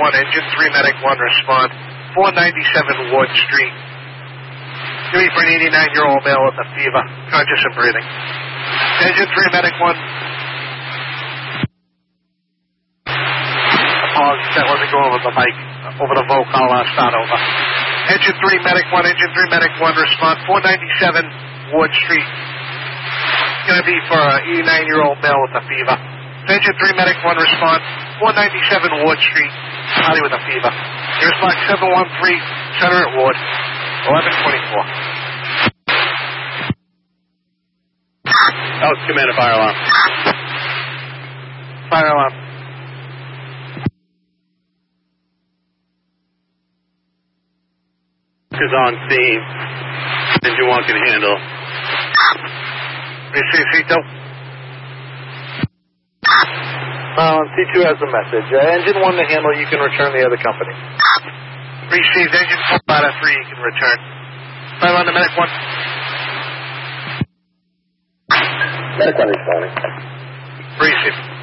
1, engine 3, medic 1, respond. 497 Ward Street. Give me for an 89-year-old male with a fever, conscious and breathing. Engine 3, medic 1. Apologies, that wasn't going over the mic, over the vocal. I'll start over. Engine 3, medic 1, engine 3, medic 1, respond. 497 Ward Street. It's going to be for an 89-year-old male with a fever. Engine 3, medic 1, respond. 497 Ward Street, Hardy with a fever. Here's Block 713, Center at Ward, 1124. Alex, command a fire alarm. Fire alarm. Is on scene. Engine 1 can handle. Receive C2. C2 has the message. Engine 1 to handle, you can return the other company. Received. Engine 4 out of 3, you can return. Fire on the medic 1. Medic 1 responding. Received.